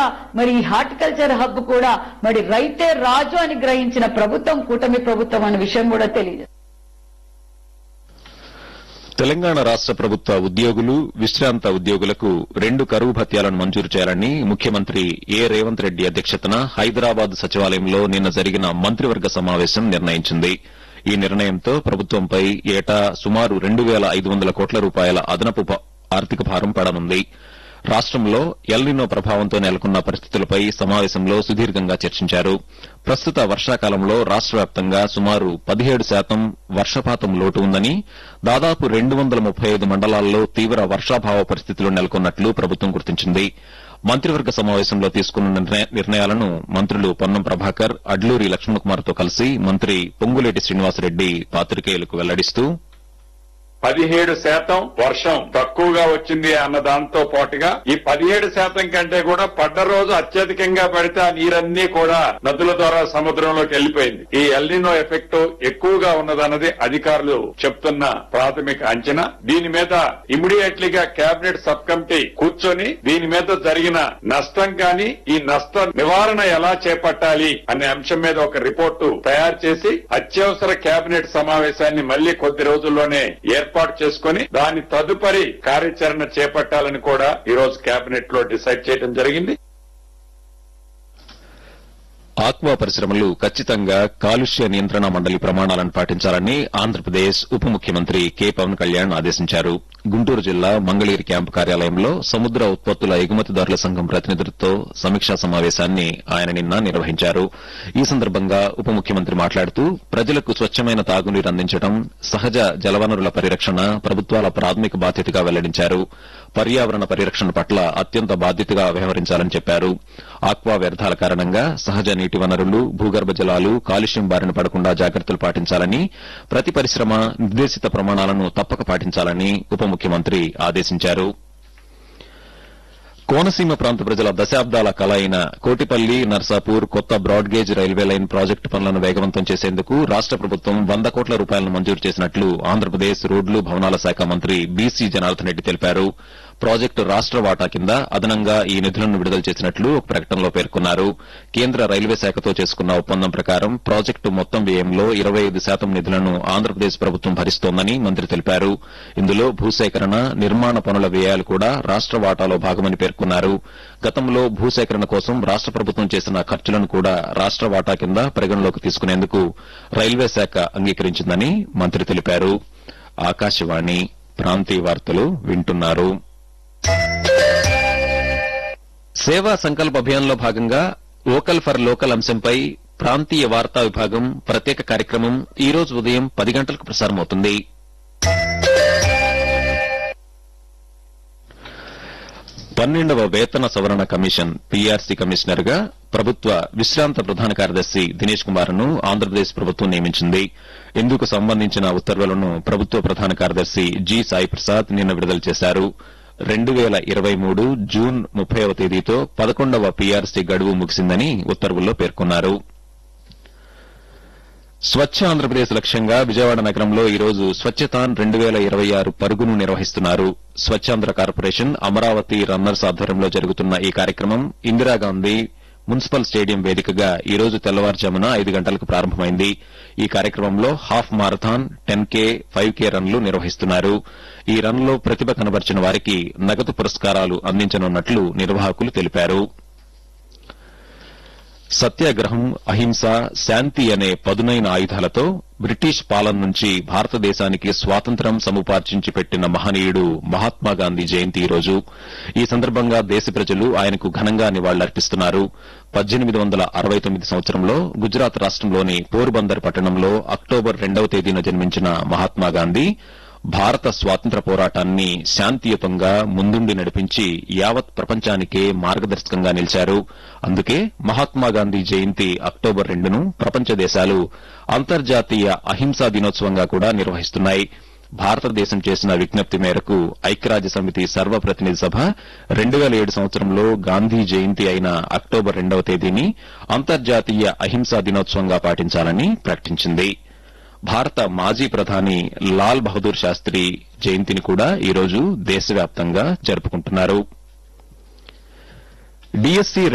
మరి ఈ horticulture hub కూడా మరి రైతే రాజు అని గ్రహించిన ప్రభుత్వం కూటమి ప్రభుత్వం అనే విషయం కూడా తెలియదు. తెలంగాణ రాష్ట ప్రభుత్వ ఉద్యోగులు, విశ్రాంత ఉద్యోగులకు 2 కరువు భత్యాలను మంజూరు చేయాలని ముఖ్యమంత్రి రేవంత్ రెడ్డి అధ్యక్షతన హైదరాబాద్ సచివాలయంలో నిన్న జరిగిన మంత్రివర్గ సమావేశం నిర్ణయించింది. ఈ నిర్ణయంతో ప్రభుత్వంపై ఏటా సుమారు 2,500 కోట్ల రూపాయల అదనపు ఆర్థిక భారం పడనుంది. రాష్టంలో ఎల్నినో ప్రభావంతో నెలకొన్న పరిస్థితులపై సమావేశంలో సుదీర్ఘంగా చర్చించారు. ప్రస్తుత వర్షాకాలంలో రాష్ట వ్యాప్తంగా సుమారు 17% వర్షపాతం లోటు ఉందని, దాదాపు 235 మండలాల్లో తీవ్ర వర్షాభావ పరిస్థితులు నెలకొన్నట్లు ప్రభుత్వం గుర్తించింది. మంత్రివర్గ సమావేశంలో తీసుకున్న నిర్ణయాలను మంత్రులు పొన్నం ప్రభాకర్, అడ్లూరి లక్ష్మణకుమార్తో కలిసి మంత్రి పొంగులేటి శ్రీనివాసరెడ్డి పాత్రికేయులకు వెల్లడిస్తూ 17% వర్షం తక్కువగా వచ్చింది అన్న దాంతో పాటుగా ఈ 17% కంటే కూడా పడ్డ రోజు అత్యధికంగా పడితే ఆ నీరన్నీ కూడా నదుల ద్వారా సముద్రంలోకి వెళ్లిపోయింది. ఈ ఎల్నినో ఎఫెక్ట్ ఎక్కువగా ఉన్నదన్నది అధికారులు చెప్తున్న ప్రాథమిక అంచనా. దీని మీద ఇమ్మీడియట్లీగా కేబినెట్ సబ్ కమిటీ కూర్చొని దీని మీద జరిగిన నష్టం కానీ ఈ నష్ట నివారణ ఎలా చేపట్టాలి అనే అంశం మీద ఒక రిపోర్టు తయారు చేసి అత్యవసర కేబినెట్ సమావేశాన్ని మళ్లీ కొద్ది రోజుల్లోనే ఏర్పాటు చేసుకుని దాని తదుపరి కార్యాచరణ చేపట్టాలని కూడా ఈ రోజు కేబినెట్ లో డిసైడ్ చేయడం జరిగింది. ఆక్వా పరిశ్రమలు ఖచ్చితంగా కాలుష్య నియంత్రణ మండలి ప్రమాణాలను పాటించాలని ఆంధ్రప్రదేశ్ ఉప ముఖ్యమంత్రి కె పవన్ కళ్యాణ్ ఆదేశించారు. గుంటూరు జిల్లా మంగళగిరి క్యాంపు కార్యాలయంలో సముద్ర ఉత్పత్తుల ఎగుమతిదారుల సంఘం ప్రతినిధులతో సమీక్షా సమావేశాన్ని ఆయన నిన్న నిర్వహించారు. ఈ సందర్భంగా ఉప ముఖ్యమంత్రి మాట్లాడుతూ ప్రజలకు స్వచ్ఛమైన తాగునీరు అందించడం, సహజ జలవనరుల పరిరక్షణ ప్రభుత్వాల ప్రాథమిక బాధ్యతగా వెల్లడించారు. పర్యావరణ పరిరక్షణ పట్ల అత్యంత బాధ్యతగా వ్యవహరించాలని చెప్పారు. ఆక్వా వ్యర్థాల కారణంగా సహజ నీటి వనరులు, భూగర్భ జలాలు కాలుష్యం బారిన పడకుండా జాగ్రత్తలు పాటించాలని, ప్రతి పరిశ్రమ నిర్దేశిత ప్రమాణాలను తప్పక పాటించాలని ఉప ముఖ్యమంత్రి ఆదేశించారు. కోనసీమ ప్రాంత ప్రజల దశాబ్దాల కల అయిన కోటిపల్లి నర్సాపూర్ కొత్త బ్రాడ్గేజ్ రైల్వే లైన్ ప్రాజెక్టు పనులను వేగవంతం చేసేందుకు రాష్ట ప్రభుత్వం 100 కోట్ల రూపాయలను మంజూరు చేసినట్లు ఆంధ్రప్రదేశ్ రోడ్లు భవనాల శాఖ మంత్రి బీసీ జనార్దన్ రెడ్డి తెలిపారు. ప్రాజెక్టు రాష్ట వాటా కింద అదనంగా ఈ నిధులను విడుదల చేసినట్లు ఒక ప్రకటనలో పేర్కొన్నారు. కేంద్ర రైల్వే శాఖతో చేసుకున్న ఒప్పందం ప్రకారం ప్రాజెక్టు మొత్తం వ్యయంలో 25% నిధులను ఆంధ్రప్రదేశ్ ప్రభుత్వం భరిస్తోందని మంత్రి తెలిపారు. ఇందులో భూసేకరణ, నిర్మాణ పనుల వ్యయాలు కూడా రాష్ట వాటాలో భాగమని పేర్కొన్నారు. గతంలో భూసేకరణ కోసం రాష్ట ప్రభుత్వం చేసిన ఖర్చులను కూడా రాష్ట వాటా కింద పరిగణలోకి తీసుకునేందుకు రైల్వే శాఖ అంగీకరించిందని మంత్రి తెలిపారు. ఆకాశవాణి ప్రాంతీయ వార్తలు వింటున్నారు. సేవా సంకల్ప్ అభియాన్లో భాగంగా వోకల్ ఫర్ లోకల్ అంశంపై ప్రాంతీయ వార్తా విభాగం ప్రత్యేక కార్యక్రమం ఈ రోజు ఉదయం 10 గంటలకు ప్రసారమవుతుంది. 12వ వేతన సవరణ కమిషన్ పీఆర్సీ కమిషనర్ గా ప్రభుత్వ విశ్రాంత ప్రధాన కార్యదర్శి దినేష్ కుమార్ ను ఆంధ్రప్రదేశ్ ప్రభుత్వం నియమించింది. ఇందుకు సంబంధించిన ఉత్తర్వులను ప్రభుత్వ ప్రధాన కార్యదర్శి జి సాయి ప్రసాద్ నిన్న విడుదల చేశారు. 2023 జూన్ 30వ తేదీతో 11వ పీఆర్సీ గడువు ముగిసిందని ఉత్తర్వుల్లో పేర్కొన్నారు. స్వచ్ఛ ఆంధ్రప్రదేశ్ లక్ష్యంగా విజయవాడ నగరంలో ఈ రోజు స్వచ్ఛతాన్ 2026 పరుగును నిర్వహిస్తున్నారు. స్వచ్ఛాంధ్ర కార్పొరేషన్ అమరావతి రన్నర్స్ ఆధ్వర్యంలో జరుగుతున్న ఈ కార్యక్రమం ఇందిరాగాంధీ మున్సిపల్ స్టేడియం వేదికగా ఈ రోజు తెల్లవారుజామున 5 గంటలకు ప్రారంభమైంది. ఈ కార్యక్రమంలో హాఫ్ మారథాన్, 10K, 5K రన్లు నిర్వహిస్తున్నారు. ఈ రన్లో ప్రతిభ కనబర్చిన వారికి నగదు పురస్కారాలు అందించనున్నట్లు నిర్వాహకులు తెలిపారు. సత్యాగ్రహం, అహింస, శాంతి అనే పదునైన ఆయుధాలతో బ్రిటిష్ పాలన నుంచి భారతదేశానికి స్వాతంత్ర్యం సముపార్జించి పెట్టిన మహనీయుడు మహాత్మాగాంధీ జయంతి ఈ రోజు. ఈ సందర్భంగా దేశ ప్రజలు ఆయనకు ఘనంగా నివాళులర్పిస్తున్నారు. 1869 సంవత్సరంలో గుజరాత్ రాష్టంలోని పోర్బందర్ పట్టణంలో అక్టోబర్ 2వ తేదీన జన్మించిన మహాత్మాగాంధీ భారత స్వాతంత్ర్య పోరాటాన్ని శాంతియుతంగా ముందుండి నడిపించి యావత్ ప్రపంచానికే మార్గదర్శకంగా నిలిచారు. అందుకే మహాత్మాగాంధీ జయంతి అక్టోబర్ 2ను ప్రపంచ దేశాలు అంతర్జాతీయ అహింసా దినోత్సవంగా కూడా నిర్వహిస్తున్నాయి. భారతదేశం చేసిన విజ్ఞప్తి మేరకు ఐక్యరాజ్య సమితి సర్వప్రతినిధి సభ 2007 సంవత్సరంలో గాంధీ జయంతి అయిన అక్టోబర్ 2వ తేదీని అంతర్జాతీయ అహింసా దినోత్సవంగా పాటించాలని ప్రకటించింది. భారత మాజీ ప్రధాని లాల్ బహదూర్ శాస్త్రి జయంతిని కూడా ఈ రోజు దేశవ్యాప్తంగా జరుపుకుంటున్నారు. డీఎస్సీ